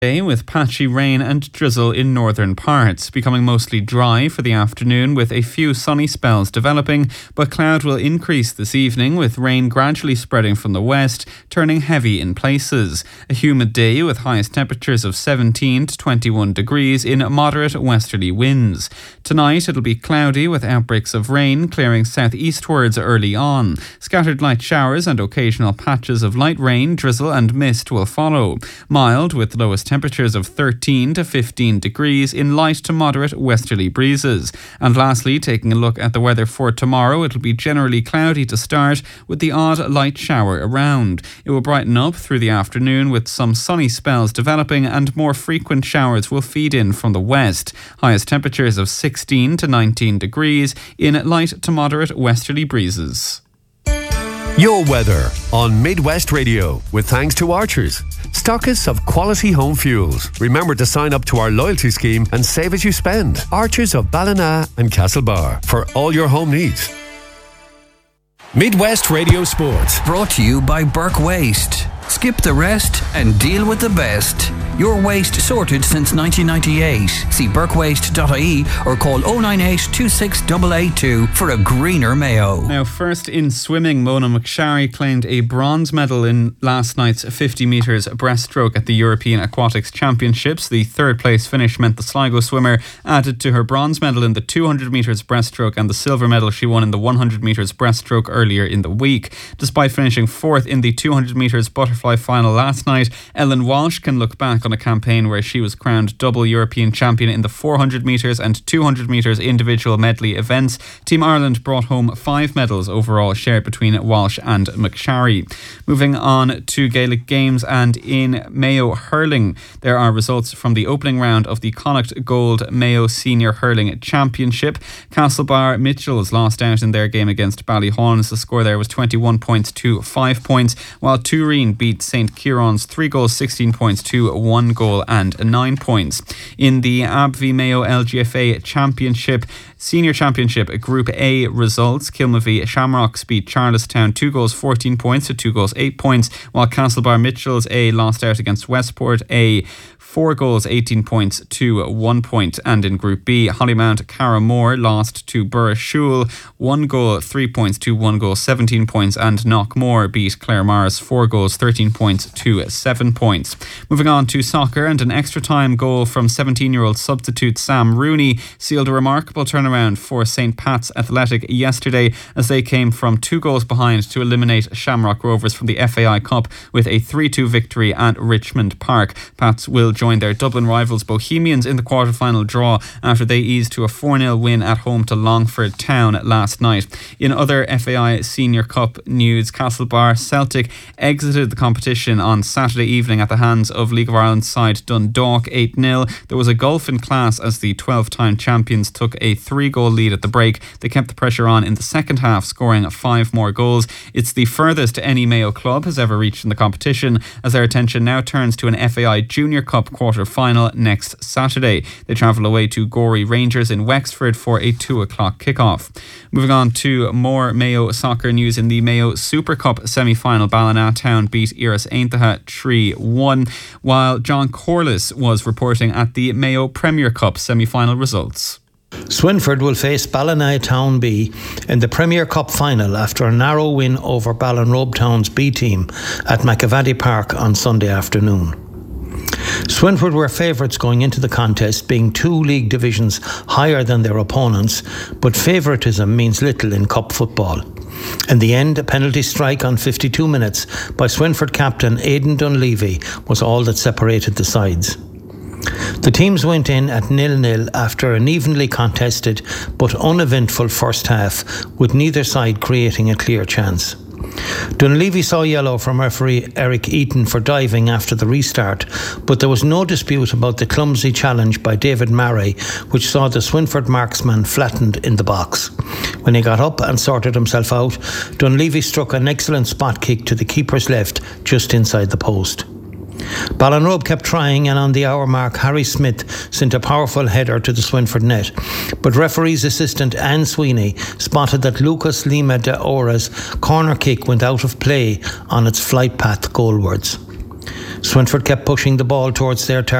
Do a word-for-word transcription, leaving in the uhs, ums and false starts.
Day with patchy rain and drizzle in northern parts, becoming mostly dry for the afternoon with a few sunny spells developing, but cloud will increase this evening with rain gradually spreading from the west, turning heavy in places. A humid day with highest temperatures of seventeen to twenty-one degrees in moderate westerly winds. Tonight it'll be cloudy with outbreaks of rain clearing southeastwards early on. Scattered light showers and occasional patches of light rain, drizzle and mist will follow. Mild with lowest temperatures of thirteen to fifteen degrees in light to moderate westerly breezes. And lastly, taking a look at the weather for tomorrow, it'll be generally cloudy to start with the odd light shower around. It will brighten up through the afternoon with some sunny spells developing and more frequent showers will feed in from the west. Highest temperatures of sixteen to nineteen degrees in light to moderate westerly breezes. Your weather on Midwest Radio with thanks to Archers, stockists of quality home fuels. Remember to sign up to our loyalty scheme and save as you spend. Archers of Ballina and Castlebar for all your home needs. Midwest Radio Sports brought to you by Burke Waste. Skip the rest and deal with the best. Your waste sorted since nineteen ninety-eight. See burke waste dot I E or call oh nine eight, two six eight eight two for a greener Mayo. Now, first in swimming, Mona McSharry claimed a bronze medal in last night's fifty metres breaststroke at the European Aquatics Championships. The third place finish meant the Sligo swimmer added to her bronze medal in the two hundred metres breaststroke and the silver medal she won in the one hundred metres breaststroke earlier in the week. Despite finishing fourth in the two hundred metres butterfly final last night, Ellen Walsh can look back on a campaign where she was crowned double European champion in the four hundred metres and two hundred metres individual medley events. Team Ireland brought home five medals overall, shared between Walsh and McSharry. Moving on to Gaelic Games and in Mayo hurling, there are results from the opening round of the Connacht Gold Mayo Senior Hurling Championship. Castlebar Mitchells lost out in their game against Ballyhauns. The score there was twenty-one points to five points, while Turin beat Saint Kieran's three goals, sixteen points to one goal and nine points. In the A B V Mayo L G F A Championship, Senior Championship Group A results, Kilmavie Shamrocks beat Charlestown two goals, fourteen points to two goals, eight points, while Castlebar Mitchells A lost out against Westport A four goals, eighteen points to one point. And in Group B, Hollymount Carramore lost to Burrishoole one goal, three points to one goal, seventeen points, and Knockmore beat Clare Morris four goals, thirteen points to seven points. Moving on to soccer, and an extra time goal from seventeen-year-old substitute Sam Rooney sealed a remarkable turnaround for Saint Pat's Athletic yesterday as they came from two goals behind to eliminate Shamrock Rovers from the F A I Cup with a three two victory at Richmond Park. Pats will join their Dublin rivals Bohemians in the quarter-final draw after they eased to a four nil win at home to Longford Town last night. In other F A I Senior Cup news, Castlebar Celtic exited the competition on Saturday evening at the hands of League of Ireland side Dundalk eight nil. There was a gulf in class as the twelve-time champions took a three-goal lead at the break. They kept the pressure on in the second half, scoring five more goals. It's the furthest any Mayo club has ever reached in the competition, as their attention now turns to an F A I Junior Cup quarter-final next Saturday. They travel away to Gorey Rangers in Wexford for a two o'clock kickoff. Moving on to more Mayo soccer news. In the Mayo Super Cup semi-final, Ballinatown beat Iras Aintaha three one, while John Corliss was reporting at the Mayo Premier Cup semi-final results. Swinford will face Ballinatown B in the Premier Cup final after a narrow win over Ballinrobe Town's B team at McAvady Park on Sunday afternoon. Swinford were favourites going into the contest, being two league divisions higher than their opponents, but favouritism means little in cup football. In the end, a penalty strike on fifty-two minutes by Swinford captain Aidan Dunleavy was all that separated the sides. The teams went in at nil nil after an evenly contested but uneventful first half, with neither side creating a clear chance. Dunleavy saw yellow from referee Eric Eaton for diving after the restart, but there was no dispute about the clumsy challenge by David Marray, which saw the Swinford marksman flattened in the box. When he got up and sorted himself out, Dunleavy struck an excellent spot kick to the keeper's left, just inside the post. Ballinrobe kept trying, and on the hour mark Harry Smith sent a powerful header to the Swinford net, but referee's assistant Anne Sweeney spotted that Lucas Lima de Ora's corner kick went out of play on its flight path goalwards. Swinford kept pushing the ball towards their target.